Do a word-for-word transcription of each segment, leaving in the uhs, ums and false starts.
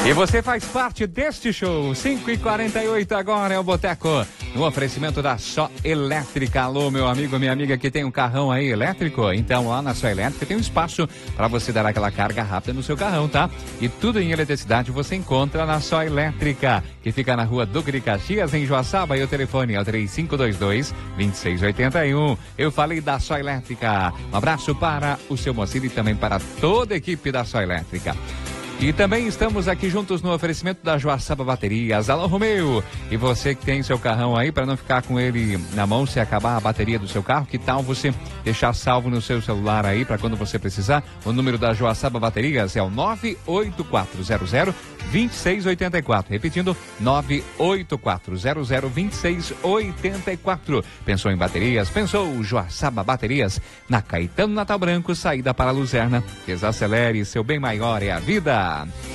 E você faz parte deste show. cinco e quarenta e oito agora é o Boteco. No oferecimento da Só Elétrica. Alô, meu amigo, minha amiga que tem um carrão aí elétrico. Então lá na Só Elétrica tem um espaço para você dar aquela carga rápida no seu carrão, tá? E tudo em eletricidade você encontra na Só Elétrica, que fica na rua Duque de Caxias, em Joaçaba. E o telefone é o três cinco dois dois, dois seis oito um. Eu falei da Só Elétrica. Um abraço para o seu Mocilo e também para toda a equipe da Só Elétrica. E também estamos aqui juntos no oferecimento da Joaçaba Baterias. Alô, Romeu! E você que tem seu carrão aí, para não ficar com ele na mão se acabar a bateria do seu carro, que tal você deixar salvo no seu celular aí para quando você precisar? O número da Joaçaba Baterias é o nove oito quatro zero zero, dois seis oito quatro. Repetindo, nove oito quatro zero zero, dois seis oito quatro. Pensou em baterias? Pensou Joaçaba Baterias, na Caetano Natal Branco, saída para Luzerna. Desacelere, seu bem maior é a vida.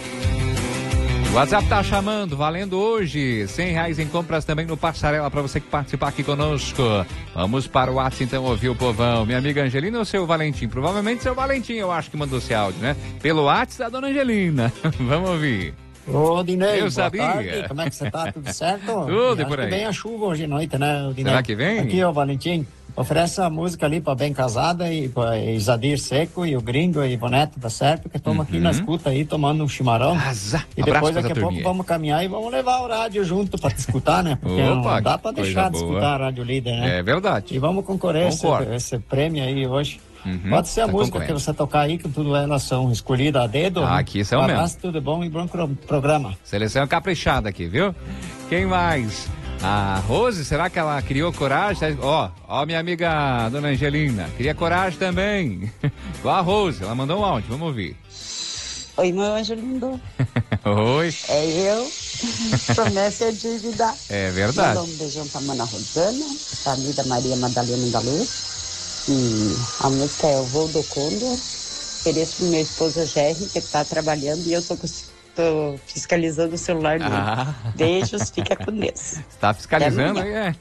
O WhatsApp tá chamando, valendo hoje cem reais em compras também no Passarela para você que participar aqui conosco. Vamos para o WhatsApp então ouvir o povão. Minha amiga Angelina ou seu Valentim? Provavelmente seu Valentim, eu acho que mandou esse áudio, né? Pelo WhatsApp da dona Angelina. Vamos ouvir. Ô, Dinei, eu sabia. Tarde. Como é que você tá? Tudo certo? Tudo e por aí. Que vem a chuva hoje à noite, né, Dinei? Será que vem? Aqui, ó, Valentim. Oferece a música ali pra Bem Casada e pra Isadir Seco e o Gringo e Boneto, tá certo? Que estamos uhum. aqui na escuta aí, tomando um chimarrão. Asa. E depois daqui a turminha. pouco vamos caminhar e vamos levar o rádio junto pra te escutar, né? Porque Opa, não dá pra deixar de escutar a Rádio Líder, né? É verdade. E vamos concorrer esse, esse prêmio aí hoje. Uhum, Pode ser a tá música que você tocar aí, que tudo elas são escolhidas a dedo. Ah, aqui são um mesmo. Abraço, tudo bom e bom programa. Seleção caprichada aqui, viu? Quem mais? A Rose, será que ela criou coragem? Ó, ó minha amiga Dona Angelina, cria coragem também. Igual a Rose, ela mandou um áudio, vamos ouvir. Oi, meu anjo lindo. Oi. É eu, promessa é dívida. É verdade. Mandou um beijão pra Mana Rosana, pra amiga Maria Madalena da Luz. E a música é O Voo do Condor. Ofereço pro meu esposo Jerry, que tá trabalhando, e eu tô com Tô fiscalizando o celular dele. Ah. Beijos, fica com Deus. Está fiscalizando aí, é.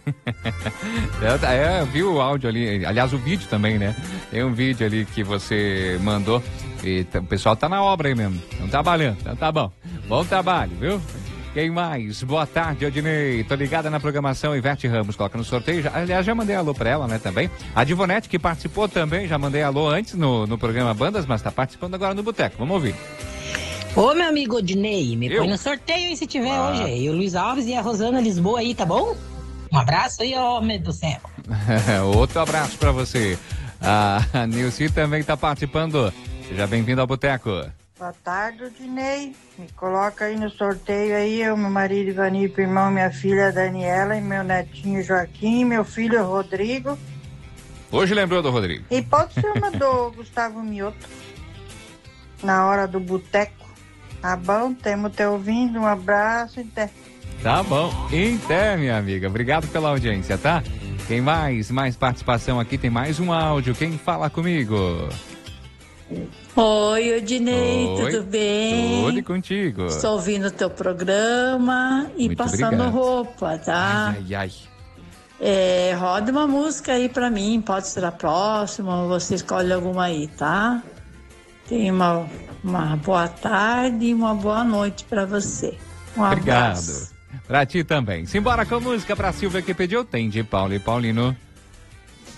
é. Eu vi o áudio ali, aliás, o vídeo também, né? Tem um vídeo ali que você mandou e o pessoal tá na obra aí mesmo, estão trabalhando, então tá bom. Bom trabalho, viu? Quem mais? Boa tarde, Odinei. Tô ligada na programação, Ivete Ramos coloca no sorteio. Já, aliás, já mandei alô pra ela, né, também. A Divonete, que participou também, já mandei alô antes no, no programa Bandas, mas tá participando agora no Boteco. Vamos ouvir. Ô, meu amigo Odinei, me Eu? põe no sorteio aí se tiver ah. hoje. E o Luiz Alves e a Rosana Lisboa aí, tá bom? Um abraço aí, homem do céu. Outro abraço pra você. A Nilce também tá participando. Seja bem-vindo ao Boteco. Boa tarde, Odinei. Me coloca aí no sorteio aí, eu, meu marido Ivani, meu irmão, minha filha Daniela e meu netinho Joaquim, meu filho Rodrigo. Hoje lembrou do Rodrigo. E pode ser uma do Gustavo Mioto. Na hora do Boteco. Tá bom, temos te ouvindo, um abraço, até. Tá bom, até, minha amiga, obrigado pela audiência, tá? Quem mais? Mais participação aqui, tem mais um áudio, quem fala comigo? Oi, Odinei, Oi, tudo bem? Tudo contigo. Estou ouvindo o teu programa e Muito passando obrigado. roupa, tá? Ai, ai, ai. É, roda uma música aí pra mim, pode ser a próxima, você escolhe alguma aí, tá? Tenha uma, uma boa tarde e uma boa noite pra você. Um Obrigado. abraço. Pra ti também. Simbora com música pra Silvia que pediu. Tem de Paulo e Paulino.